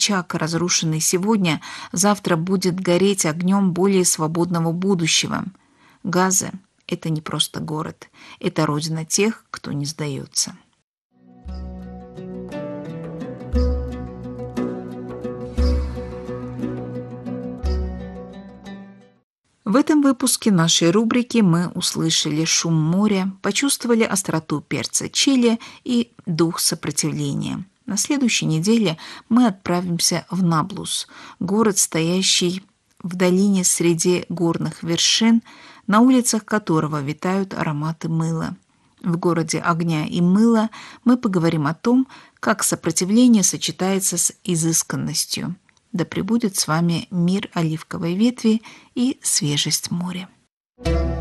очаг, разрушенный сегодня, завтра будет гореть огнем более свободного будущего. Газа – это не просто город, это родина тех, кто не сдается. В этом выпуске нашей рубрики мы услышали шум моря, почувствовали остроту перца чили и дух сопротивления. На следующей неделе мы отправимся в Наблус, город, стоящий в долине среди горных вершин, на улицах которого витают ароматы мыла. В городе огня и мыла мы поговорим о том, как сопротивление сочетается с изысканностью. Да пребудет с вами мир оливковой ветви и свежесть моря.